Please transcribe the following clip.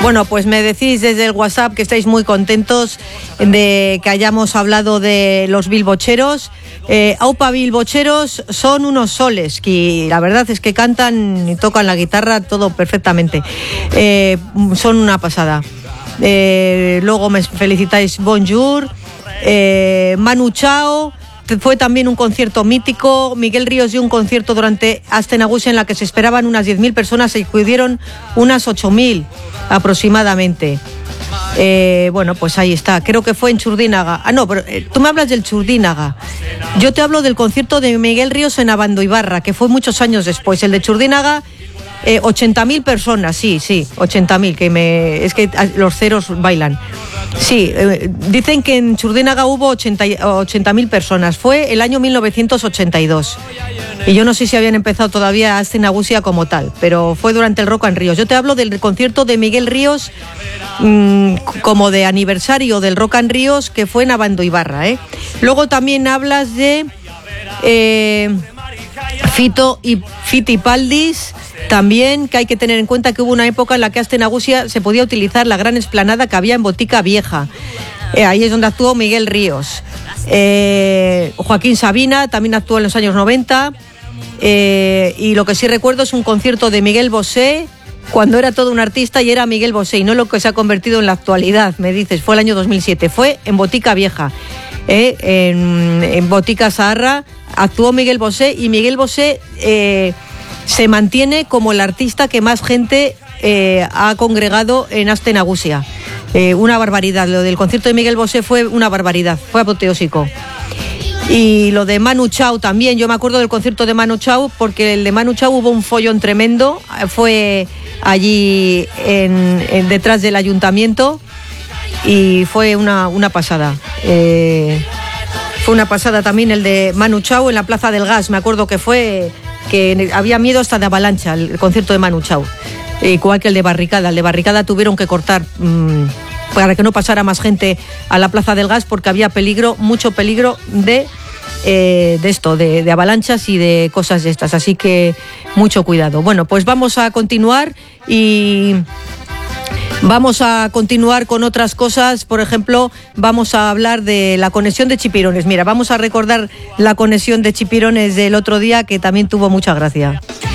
Bueno, pues me decís desde el WhatsApp que estáis muy contentos de que hayamos hablado de los bilbocheros. Aupa bilbocheros son unos soles, que la verdad es que cantan y tocan la guitarra todo perfectamente. Son una pasada. Luego me felicitáis Bonjour, Manu Chao. Fue también un concierto mítico. Miguel Ríos dio un concierto durante Astenagusia en la que se esperaban unas 10.000 personas y acudieron unas 8.000 aproximadamente. Bueno, pues ahí está. Creo que fue en Churdínaga. Ah, no, pero tú me hablas del Churdínaga. Yo te hablo del concierto de Miguel Ríos en Abandoibarra, que fue muchos años después. El de Churdínaga, 80.000 personas, sí, 80.000, es que los ceros bailan. Sí, dicen que en Churdínaga hubo 80.000 personas. Fue el año 1982. Y yo no sé si habían empezado todavía Astenagusia como tal, pero fue durante el Rock en Ríos. Yo te hablo del concierto de Miguel Ríos como de aniversario del Rock en Ríos, que fue en Abandoibarra, ¿eh? Luego también hablas de Fito y Fitipaldis. También que hay que tener en cuenta que hubo una época en la que Astenagusia se podía utilizar la gran explanada que había en Botica Vieja. Ahí es donde actuó Miguel Ríos. Joaquín Sabina también actuó en los años 90. Y lo que sí recuerdo es un concierto de Miguel Bosé cuando era todo un artista y era Miguel Bosé, y no lo que se ha convertido en la actualidad, me dices. Fue el año 2007, fue en Botica Vieja, en Botica Saharra. Actuó Miguel Bosé y Miguel Bosé se mantiene como el artista que más gente ha congregado en Astenagusia. Una barbaridad. Lo del concierto de Miguel Bosé fue una barbaridad, fue apoteósico. Y lo de Manu Chao también. Yo me acuerdo del concierto de Manu Chao porque el de Manu Chao hubo un follón tremendo. Fue allí detrás del ayuntamiento y fue una pasada. Fue una pasada también el de Manu Chao en la Plaza del Gas. Me acuerdo que había miedo hasta de avalancha el concierto de Manu Chao, igual que el de Barricada. El de Barricada tuvieron que cortar para que no pasara más gente a la Plaza del Gas porque había peligro, mucho peligro de avalanchas y de cosas de estas, así que mucho cuidado. Bueno, pues vamos a continuar con otras cosas. Por ejemplo, vamos a hablar de la conexión de Chipirones. Mira, vamos a recordar la conexión de Chipirones del otro día, que también tuvo mucha gracia.